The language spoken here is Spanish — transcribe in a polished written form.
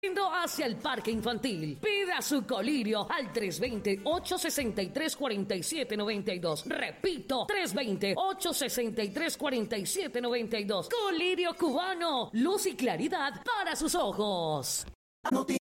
Hacia el parque infantil. Pida su colirio al 320-863-4792. Repito, 320-863-4792. Colirio cubano, luz y claridad para sus ojos.